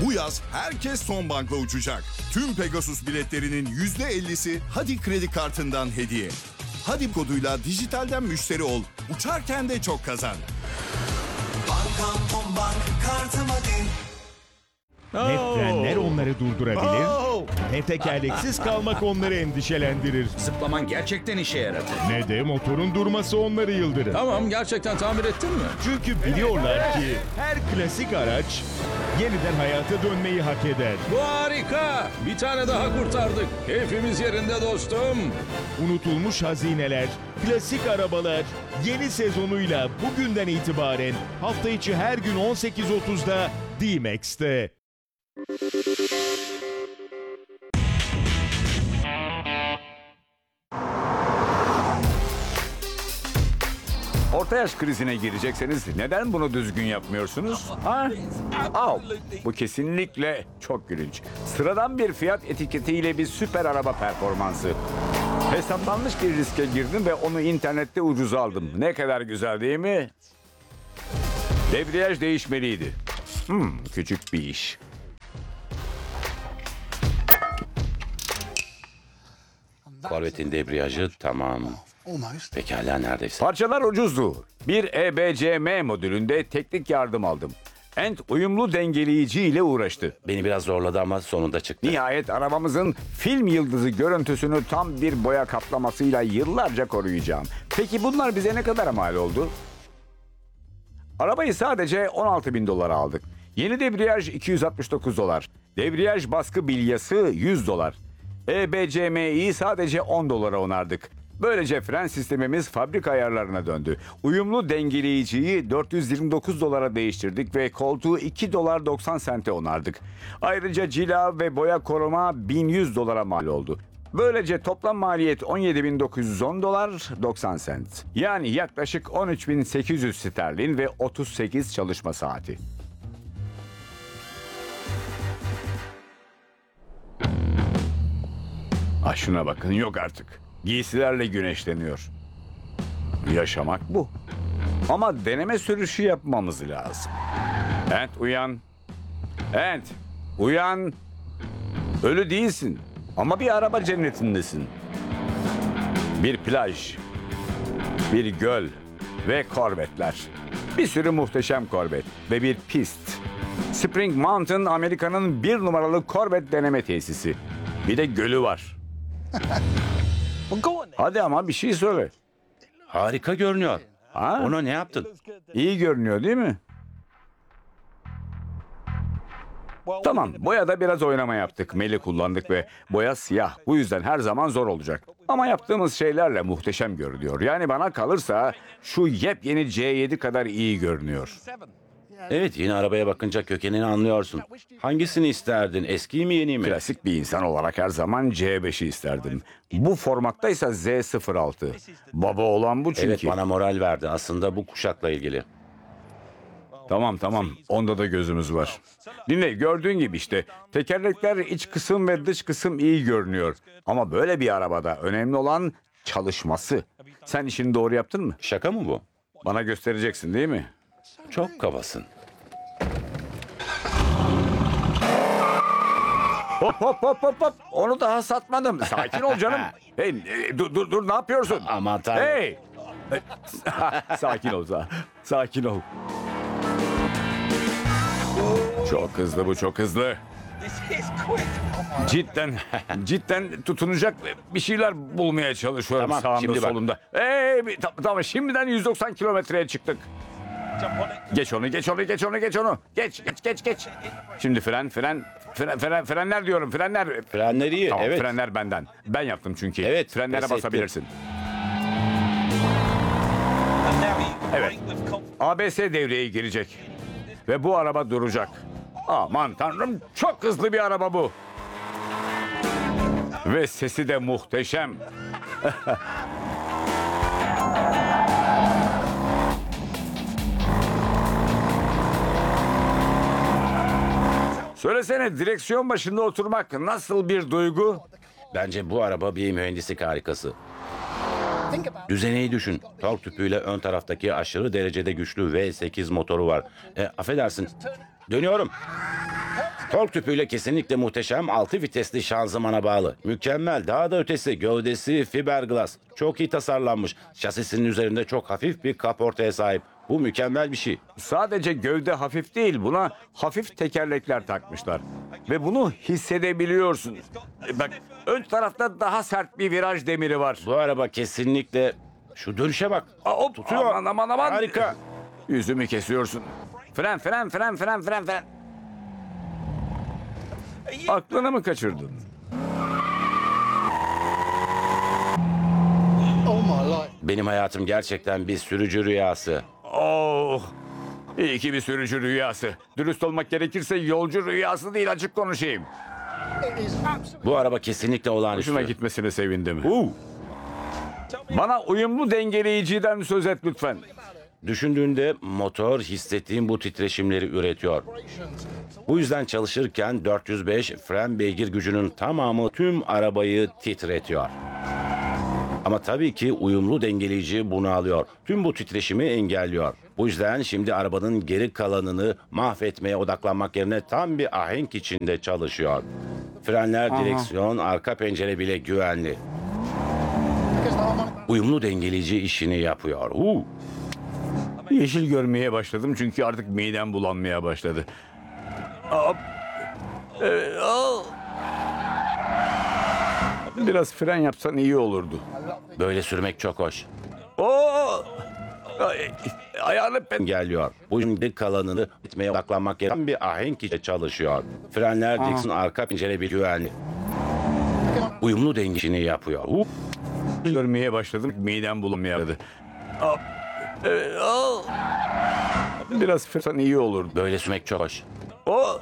Bu yaz herkes son bankla uçacak. Tüm Pegasus biletlerinin %50'si Hadi kredi kartından hediye. Hadi koduyla dijitalden müşteri ol. Uçarken de çok kazan. Bankam Monbank kartım hadi. Ne frenler onları durdurabilir, ne tekerleksiz kalmak onları endişelendirir, Zıplaman gerçekten işe yaradı. ne de motorun durması onları yıldırır. Tamam, gerçekten tamir ettin mi? Çünkü biliyorlar ki her klasik araç yeniden hayata dönmeyi hak eder. Bu harika. Bir tane daha kurtardık. Keyfimiz yerinde dostum. Unutulmuş hazineler, klasik arabalar yeni sezonuyla bugünden itibaren hafta içi her gün 18.30'da D-Max'te. Orta yaş krizine girecekseniz neden bunu düzgün yapmıyorsunuz? Ha? Au, bu kesinlikle çok gülünç. Sıradan bir fiyat etiketiyle bir süper araba performansı. Hesaplanmış bir riske girdim ve onu internette ucuza aldım. Ne kadar güzel değil mi? Debriyaj değişmeliydi. Küçük bir iş. Corvette'in debriyajı tamam. Pekala neredeyse. Parçalar ucuzdu. Bir EBCM modülünde teknik yardım aldım. Ent uyumlu dengeleyici ile uğraştı. Beni biraz zorladı ama sonunda çıktı. Nihayet arabamızın film yıldızı görüntüsünü tam bir boya kaplamasıyla yıllarca koruyacağım. Peki bunlar bize ne kadar mal oldu? Arabayı sadece $16.000 aldık. Yeni debriyaj $269. Debriyaj baskı bilyası $100. EBCM'yi sadece $10 onardık. Böylece fren sistemimiz fabrika ayarlarına döndü. Uyumlu dengeleyiciyi $429 değiştirdik ve koltuğu $2.90 onardık. Ayrıca cila ve boya koruma $1.100 mal oldu. Böylece toplam maliyet $17.910 90 sent. Yani yaklaşık 13.800 sterlin ve 38 çalışma saati. Şuna bakın, yok artık. Giysilerle güneşleniyor. Yaşamak bu. Ama deneme sürüşü yapmamız lazım. Ent uyan. Ent uyan. Ölü değilsin. Ama bir araba cennetindesin. Bir plaj. Bir göl. Ve korvetler. Bir sürü muhteşem korvet. Ve bir pist. Spring Mountain Amerika'nın 1 numaralı korvet deneme tesisi. Bir de gölü var. Hadi ama bir şey söyle. Harika görünüyor. Ha? Ona ne yaptın? İyi görünüyor değil mi? Tamam, boyada biraz oynama yaptık. Meli kullandık ve boya siyah. Bu yüzden her zaman zor olacak. Ama yaptığımız şeylerle muhteşem görünüyor. Yani bana kalırsa şu yepyeni C7 kadar iyi görünüyor. Evet, yeni arabaya bakınca kökenini anlıyorsun. Hangisini isterdin? Eskiyi mi yeni mi? Klasik bir insan olarak her zaman C5'i isterdim. Bu formattaysa Z06. Baba olan bu çünkü. Evet, bana moral verdi. Aslında bu kuşakla ilgili. Tamam. Onda da gözümüz var. Dinle, gördüğün gibi işte. Tekerlekler, iç kısım ve dış kısım iyi görünüyor. Ama böyle bir arabada önemli olan çalışması. Sen işini doğru yaptın mı? Şaka mı bu? Bana göstereceksin değil mi? Çok kabasın. Hop. Onu daha satmadım. Sakin ol canım. Hey, dur ne yapıyorsun? Aman tanrım. Hey! Sakin ol. Çok hızlı bu, çok hızlı. Cidden tutunacak bir şeyler bulmaya çalışıyorum Tamam, sağımda şimdi bak. solumda. Tamam, şimdiden 190 kilometreye çıktık. Geç onu. Geç. Şimdi frenler diyorum, frenler. Frenleri iyi, Tamam, evet. frenler benden. Ben yaptım çünkü. Evet, Frenlere pes ettin. basabilirsin. Evet. ABS devreye girecek. Ve bu araba duracak. Aman tanrım, çok hızlı bir araba bu. Ve sesi de muhteşem. Söylesene, direksiyon başında oturmak nasıl bir duygu? Bence bu araba bir mühendislik harikası. Düzeneyi düşün. Tork tüpüyle ön taraftaki aşırı derecede güçlü V8 motoru var. Affedersin. Dönüyorum. Tork tüpüyle kesinlikle muhteşem 6 vitesli şanzımana bağlı. Mükemmel, daha da ötesi gövdesi fiberglass. Çok iyi tasarlanmış. Şasisinin üzerinde çok hafif bir kaportaya sahip. Bu mükemmel bir şey. Sadece gövde hafif değil, buna hafif tekerlekler takmışlar. Ve bunu hissedebiliyorsun. Bak, ön tarafta daha sert bir viraj demiri var. Bu araba kesinlikle... Şu dönüşe bak. Hop, Tutuyor. aman. Harika. Yüzümü kesiyorsun. Fren. Aklını mı kaçırdın? Benim hayatım gerçekten bir sürücü rüyası. Oh! İyi ki bir sürücü rüyası. Dürüst olmak gerekirse yolcu rüyası değil, açık konuşayım. Bu araba kesinlikle olağanüstü. Hoşuna gitmesine sevindim. Bana uyumlu dengeleyiciden söz et lütfen. Düşündüğünde motor hissettiğim bu titreşimleri üretiyor. Bu yüzden çalışırken 405 fren beygir gücünün tamamı tüm arabayı titretiyor. Ama tabii ki uyumlu dengeleyici bunu alıyor. Tüm bu titreşimi engelliyor. Bu yüzden şimdi arabanın geri kalanını mahvetmeye odaklanmak yerine tam bir ahenk içinde çalışıyor. Frenler, direksiyon, arka pencere bile güvenli. Uyumlu dengeleyici işini yapıyor. Yeşil görmeye başladım çünkü artık midem bulanmaya başladı. Hop. Biraz fren yapsan iyi olurdu. Böyle sürmek çok hoş. Oo! Ayağını Engelliyor. Bu şimdi kalanını gitmeye odaklanmak yerine bir ahenk içinde çalışıyor. Frenler, direksiyon, arka pencere bir güvenli. Uyumlu dengesini yapıyor. görmeye başladım. Midem bulanmaya başladı. Hop. Biraz fren iyi olurdu. Böyle sürmek çok hoş. O